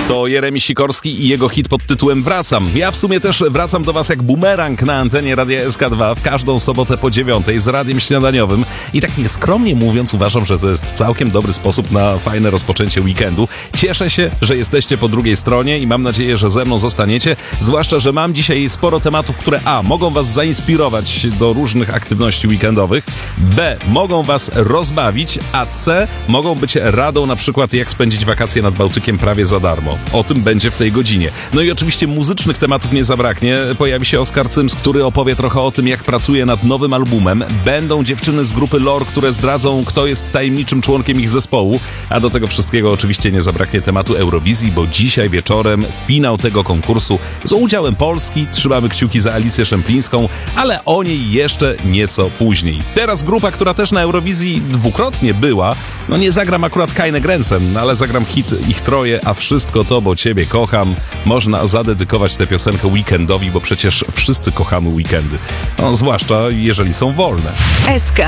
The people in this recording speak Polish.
To Jeremi Sikorski i jego hit pod tytułem Wracam. Ja w sumie też wracam do was jak bumerang na antenie Radia SK2 w każdą sobotę po 9:00 z radiem śniadaniowym. I tak nieskromnie mówiąc, uważam, że to jest całkiem dobry sposób na fajne rozpoczęcie weekendu. Cieszę się, że jesteście po drugiej stronie i mam nadzieję, że ze mną zostaniecie. Zwłaszcza, że mam dzisiaj sporo tematów, które a. mogą was zainspirować do różnych aktywności weekendowych, b. mogą was rozbawić, a c. mogą być radą na przykład jak spędzić wakacje nad Bałtykiem prawie za darmo. O tym będzie w tej godzinie. No i oczywiście muzycznych tematów nie zabraknie. Pojawi się Oskar Cyms, który opowie trochę o tym, jak pracuje nad nowym albumem. Będą dziewczyny z grupy Lore, które zdradzą, kto jest tajemniczym członkiem ich zespołu. A do tego wszystkiego oczywiście nie zabraknie tematu Eurowizji, bo dzisiaj wieczorem finał tego konkursu z udziałem Polski. Trzymamy kciuki za Alicję Szemplińską, ale o niej jeszcze nieco później. Teraz grupa, która też na Eurowizji dwukrotnie była. No nie zagram akurat Kajne Gręcem, ale zagram hit ich troje, a wszystko to, bo ciebie kocham. Można zadedykować tę piosenkę weekendowi, bo przecież wszyscy kochamy weekendy. No, zwłaszcza jeżeli są wolne. SK.